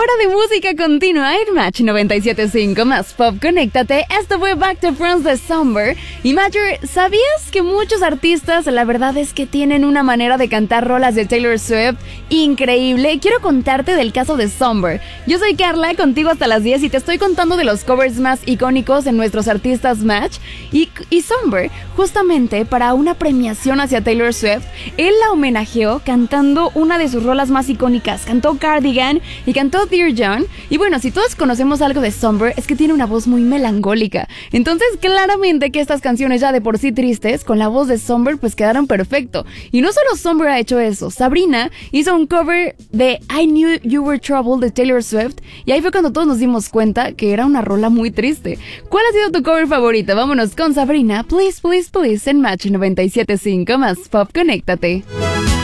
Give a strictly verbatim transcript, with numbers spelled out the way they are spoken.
hora de música continua en Match noventa y siete punto cinco más Pop. Conéctate. Esto fue Back to Friends de Somber. Y Matcher, ¿sabías que muchos artistas, la verdad es que tienen una manera de cantar rolas de Taylor Swift increíble? Quiero contarte del caso de Somber. Yo soy Carla, contigo hasta las diez, y te estoy contando de los covers más icónicos de nuestros artistas Match. Y, y Somber, justamente para una premiación hacia Taylor Swift, él la homenajeó cantando una de sus rolas más icónicas. Cantó Cardigan y cantó Dear John. Y bueno, si todos conocemos algo de Somber, es que tiene una voz muy melancólica. Entonces, claramente que estas canciones ya de por sí tristes, con la voz de Somber, pues quedaron perfecto. Y no solo Somber ha hecho eso, Sabrina hizo un cover de I Knew You Were Trouble de Taylor Swift, y ahí fue cuando todos nos dimos cuenta que era una rola muy triste. ¿Cuál ha sido tu cover favorita? Vámonos con Sabrina, Please, Please, Please, en Match noventa y siete punto cinco más Pop. Conéctate.